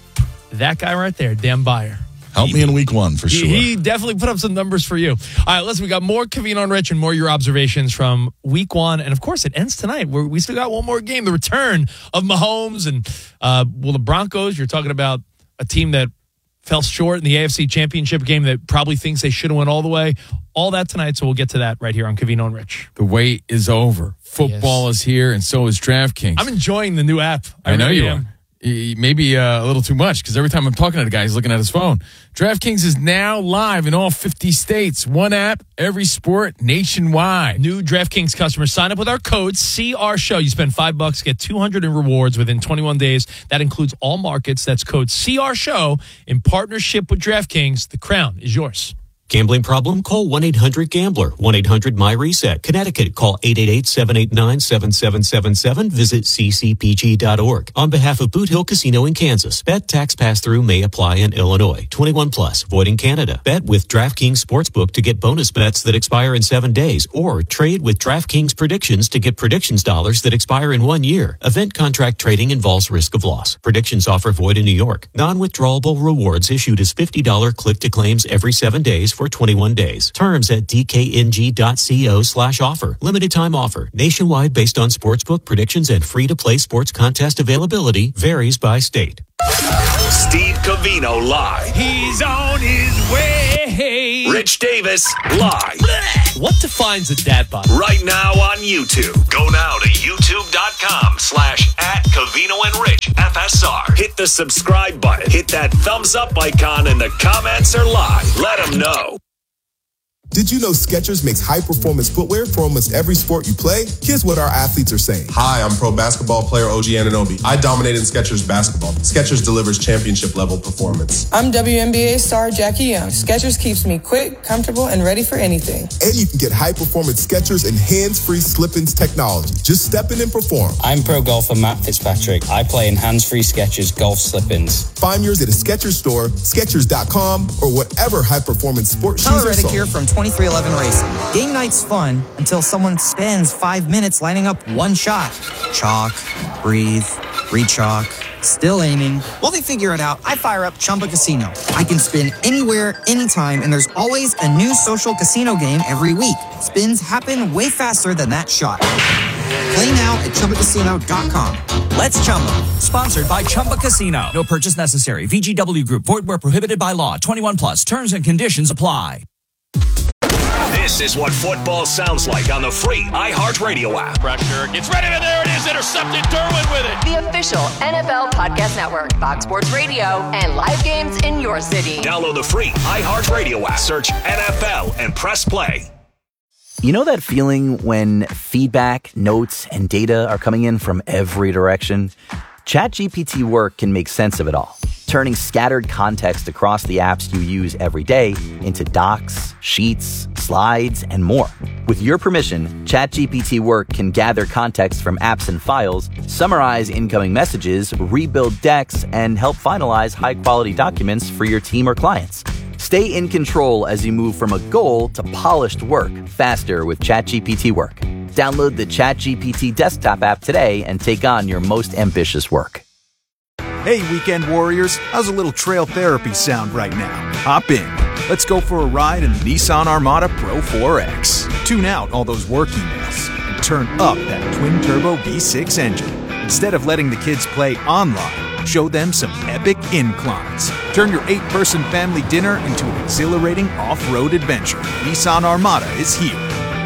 That guy right there, Dan Byer. Help me in week 1 for sure. He definitely put up some numbers for you. All right, listen, we got more Covino and Rich and more your observations from week 1. And, of course, it ends tonight. We still got one more game, the return of Mahomes. And, the Broncos, you're talking about a team that fell short in the AFC Championship game that probably thinks they should have went all the way. All that tonight, so we'll get to that right here on Covino and Rich. The wait is over. Football is here, and so is DraftKings. I'm enjoying the new app. I know you are. Maybe a little too much, because every time I'm talking to the guy, he's looking at his phone. DraftKings is now live in all 50 states. One app, every sport, nationwide. New DraftKings customers sign up with our code CRSHOW. You spend $5, get $200 in rewards within 21 days. That includes all markets. That's code CRSHOW in partnership with DraftKings. The crown is yours. Gambling problem? Call 1-800-GAMBLER. 1-800-MY-RESET. Connecticut, call 888-789-7777. Visit ccpg.org. On behalf of Boot Hill Casino in Kansas, bet tax pass-through may apply in Illinois. 21 plus, void in Canada. Bet with DraftKings Sportsbook to get bonus bets that expire in 7 days, or trade with DraftKings Predictions to get predictions dollars that expire in 1 year. Event contract trading involves risk of loss. Predictions offer void in New York. Non-withdrawable rewards issued as $50 click-to-claims every 7 days for 21 days. Terms at dkng.co/offer. Limited time offer. Nationwide based on sportsbook predictions and free-to-play sports contest availability. Varies by state. Steve Covino live. He's on his way. Rich Davis live. What defines a dad bod? Right now on YouTube. Go now to youtube.com/@CovinoandRichFSR. Hit the subscribe button. Hit that thumbs up icon and the comments are live. Let them know. Did you know Skechers makes high-performance footwear for almost every sport you play? Here's what our athletes are saying. Hi, I'm pro basketball player OG Anunoby. I dominated Skechers basketball. Skechers delivers championship-level performance. I'm WNBA star Jackie Young. Skechers keeps me quick, comfortable, and ready for anything. And you can get high-performance Skechers and hands-free slip-ins technology. Just step in and perform. I'm pro golfer Matt Fitzpatrick. I play in hands-free Skechers golf slip-ins. Find yours at a Skechers store, Skechers.com, or whatever high-performance sport shoes are sold. Here from 2311 Racing. Game night's fun until someone spends 5 minutes lining up one shot. Chalk, breathe, re-chalk, still aiming. While they figure it out, I fire up Chumba Casino. I can spin anywhere, anytime, and there's always a new social casino game every week. Spins happen way faster than that shot. Play now at ChumbaCasino.com. Let's Chumba. Sponsored by Chumba Casino. No purchase necessary. VGW Group. Void where prohibited by law. 21 plus. Terms and conditions apply. This is what football sounds like on the free iHeartRadio app. Pressure gets ready, and there it is. Intercepted. Derwin with it. The official NFL Podcast Network, Fox Sports Radio, and live games in your city. Download the free iHeartRadio app. Search NFL and press play. You know that feeling when feedback, notes, and data are coming in from every direction? ChatGPT Work can make sense of it all, turning scattered context across the apps you use every day into docs, sheets, slides, and more. With your permission, ChatGPT Work can gather context from apps and files, summarize incoming messages, rebuild decks, and help finalize high-quality documents for your team or clients. Stay in control as you move from a goal to polished work faster with ChatGPT Work. Download the ChatGPT desktop app today and take on your most ambitious work. Hey, weekend warriors, how's a little trail therapy sound right now? Hop in. Let's go for a ride in the Nissan Armada Pro 4X. Tune out all those work emails and turn up that twin-turbo V6 engine. Instead of letting the kids play online, show them some epic inclines. Turn your 8-person family dinner into an exhilarating off-road adventure. Nissan Armada is here.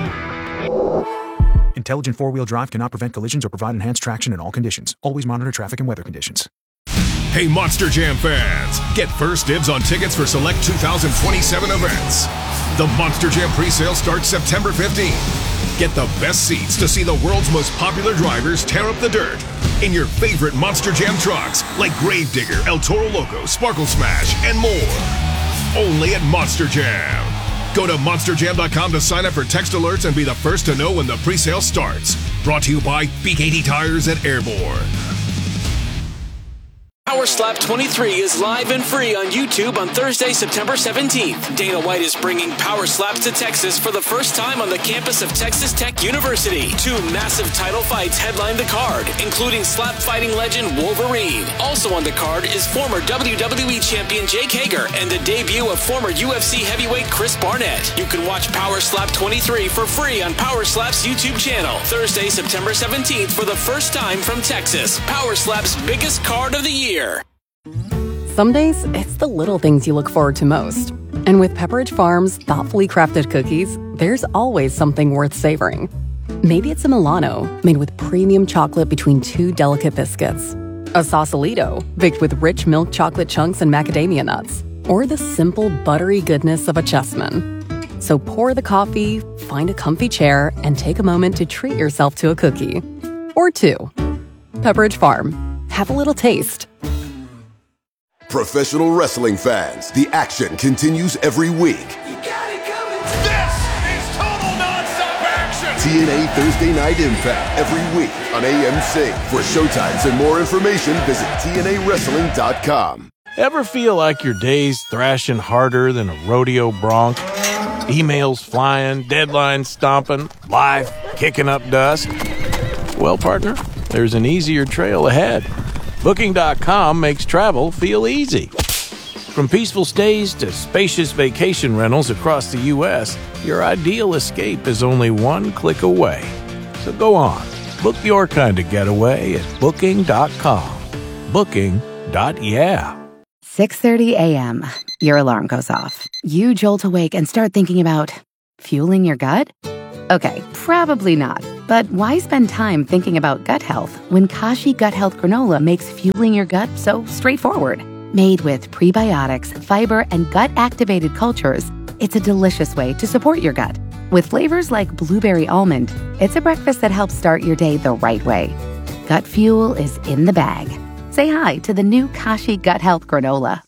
Intelligent four-wheel drive cannot prevent collisions or provide enhanced traction in all conditions. Always monitor traffic and weather conditions. Hey, Monster Jam fans, get first dibs on tickets for select 2027 events. The Monster Jam presale starts September 15th. Get the best seats to see the world's most popular drivers tear up the dirt in your favorite Monster Jam trucks like Gravedigger, El Toro Loco, Sparkle Smash, and more. Only at Monster Jam. Go to monsterjam.com to sign up for text alerts and be the first to know when the presale starts. Brought to you by BKT Tires at Airborne. Power Slap 23 is live and free on YouTube on Thursday, September 17th. Dana White is bringing Power Slaps to Texas for the first time on the campus of Texas Tech University. 2 massive title fights headline the card, including slap fighting legend Wolverine. Also on the card is former WWE champion Jake Hager and the debut of former UFC heavyweight Chris Barnett. You can watch Power Slap 23 for free on Power Slap's YouTube channel. Thursday, September 17th for the first time from Texas. Power Slap's biggest card of the year. Some days, it's the little things you look forward to most. And with Pepperidge Farm's thoughtfully crafted cookies, there's always something worth savoring. Maybe it's a Milano, made with premium chocolate between 2 delicate biscuits. A Sausalito, baked with rich milk chocolate chunks and macadamia nuts. Or the simple, buttery goodness of a Chessman. So pour the coffee, find a comfy chair, and take a moment to treat yourself to a cookie. Or 2. Pepperidge Farm. Have a little taste. Professional wrestling fans, the action continues every week. TNA Thursday Night Impact every week on AMC. For showtimes and more information, visit TNAWrestling.com. Ever feel like your day's thrashing harder than a rodeo bronc? Emails flying, deadlines stomping, life kicking up dust? Well, partner, there's an easier trail ahead. Booking.com makes travel feel easy. From peaceful stays to spacious vacation rentals across the U.S., your ideal escape is only one click away. So go on, book your kind of getaway at Booking.com. Booking.yeah. 6:30 a.m. Your alarm goes off. You jolt awake and start thinking about fueling your gut? Okay, probably not. But why spend time thinking about gut health when Kashi Gut Health Granola makes fueling your gut so straightforward? Made with prebiotics, fiber, and gut-activated cultures, it's a delicious way to support your gut. With flavors like blueberry almond, it's a breakfast that helps start your day the right way. Gut fuel is in the bag. Say hi to the new Kashi Gut Health Granola.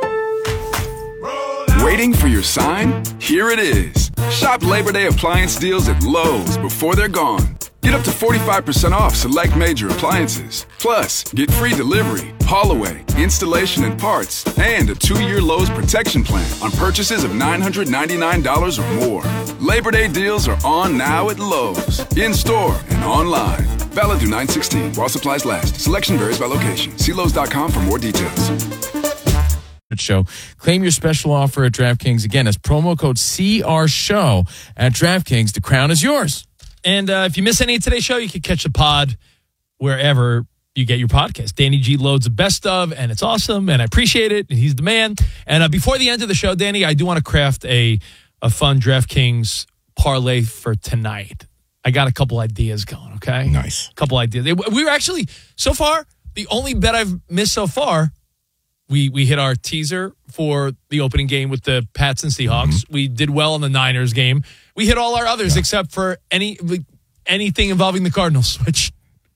Waiting for your sign? Here it is. Shop Labor Day appliance deals at Lowe's before they're gone. Get up to 45% off select major appliances. Plus, get free delivery, haul away, installation and parts, and a 2-year Lowe's protection plan on purchases of $999 or more. Labor Day deals are on now at Lowe's, in-store and online. Valid through 9/16 while supplies last. Selection varies by location. See Lowe's.com for more details. Show. Claim your special offer at DraftKings. Again, as promo code CRSHOW at DraftKings. The crown is yours. And if you miss any of today's show, you can catch the pod wherever you get your podcast. Danny G loads the best of, and it's awesome, and I appreciate it, and he's the man. And before the end of the show, Danny, I do want to craft a fun DraftKings parlay for tonight. I got a couple ideas going, okay? Nice. A couple ideas. We were actually, so far, the only bet I've missed so far, we hit our teaser for the opening game with the Pats and Seahawks. Mm-hmm. We did well in the Niners game. We hit all our others except for anything involving the Cardinals, which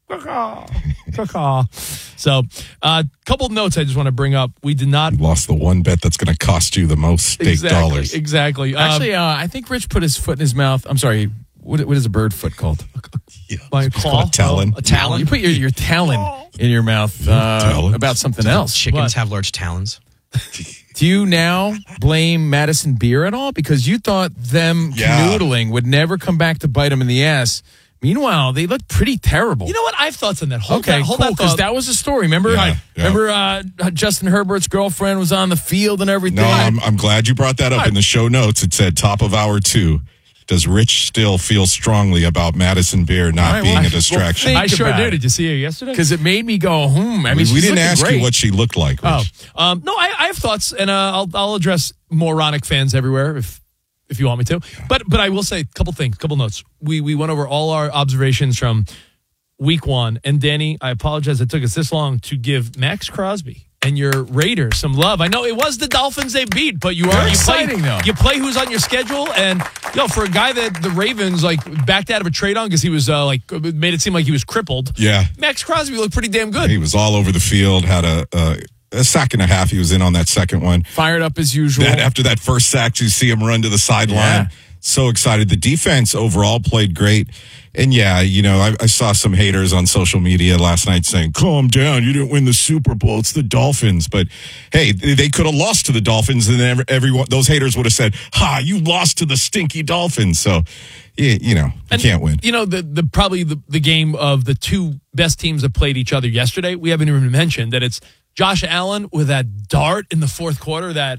so a couple of notes I just want to bring up. We did not lost the one bet that's going to cost you the most stake dollars. Exactly. Actually, I think Rich put his foot in his mouth. I'm sorry. What is a bird foot called? My claw? A talon. A talon. You put your talon in your mouth about something else. Chickens have large talons. Do you now blame Madison Beer at all? Because you thought them canoodling would never come back to bite them in the ass. Meanwhile, they look pretty terrible. You know what? I have thoughts on that. Hold cool, because that was a story. Remember, remember Justin Herbert's girlfriend was on the field and everything? No, I'm glad you brought that up. In the show notes, it said top of hour 2. Does Rich still feel strongly about Madison Beer not being a distraction? I sure do. Did you see her yesterday? Because it made me go, I mean, we didn't ask you what she looked like, Rich. No, I have thoughts, and I'll address moronic fans everywhere if you want me to. But I will say a couple things, couple notes. We went over all our observations from week 1, and Danny, I apologize it took us this long to give Max Crosby and your Raiders some love. I know it was the Dolphins they beat, but you play who's on your schedule, and for a guy that the Ravens backed out of a trade on because he was made it seem like he was crippled. Yeah, Max Crosby looked pretty damn good. He was all over the field. Had a sack and a half. He was in on that second one. Fired up as usual. After that first sack, you see him run to the sideline. Yeah. So excited. The defense overall played great. And I saw some haters on social media last night saying, calm down, you didn't win the Super Bowl, it's the Dolphins. But hey, they could have lost to the Dolphins, and then everyone, those haters would have said, you lost to the stinky Dolphins. So, you can't win. Probably the game of the two best teams that played each other yesterday, we haven't even mentioned that it's Josh Allen with that dart in the fourth quarter that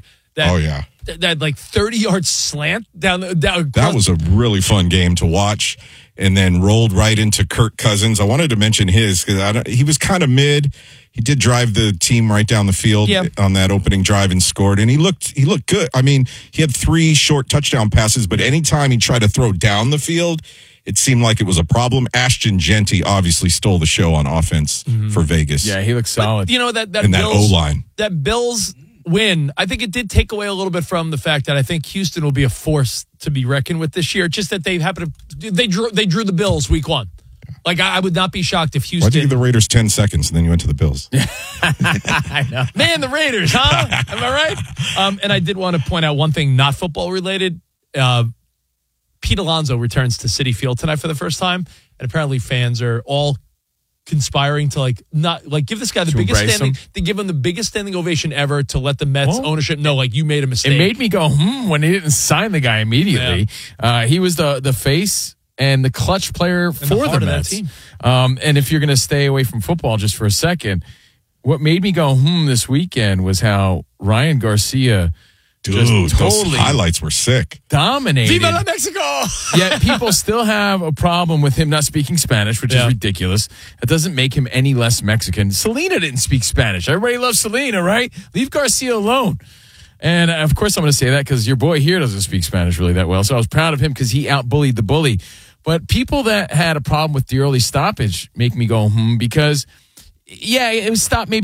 30-yard slant down. That was a really fun game to watch, and then rolled right into Kirk Cousins. I wanted to mention his because he was kind of mid. He did drive the team right down the field on that opening drive and scored, and he looked good. I mean, he had 3 short touchdown passes, but anytime he tried to throw down the field, it seemed like it was a problem. Ashton Genty obviously stole the show on offense for Vegas. Yeah, he looks solid. But, that O-line. That Bills win, I think it did take away a little bit from the fact that I think Houston will be a force to be reckoned with this year. Just that they drew the Bills week 1. I would not be shocked if Houston. Why'd you give the Raiders 10 seconds and then you went to the Bills? I know. Man, the Raiders, huh? Am I right? And I did want to point out one thing, not football related. Pete Alonso returns to Citi Field tonight for the first time, and apparently fans are all conspiring to give this guy the biggest standing. They give him the biggest standing ovation ever to let the Mets ownership know you made a mistake. It made me go when they didn't sign the guy immediately. Yeah. He was the face and the clutch player for the Mets. Team. And if you're going to stay away from football just for a second, what made me go this weekend was how Ryan Garcia. Dude, those highlights were sick. Dominated. Viva la Mexico! Yet people still have a problem with him not speaking Spanish, which is ridiculous. That doesn't make him any less Mexican. Selena didn't speak Spanish. Everybody loves Selena, right? Leave Garcia alone. And, of course, I'm going to say that because your boy here doesn't speak Spanish really that well. So I was proud of him because he out-bullied the bully. But people that had a problem with the early stoppage make me go, because, it was stopped maybe